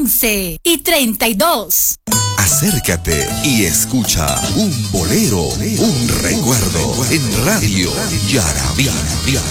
11:32. Acércate y escucha un bolero, un recuerdo en Radio Yarabí.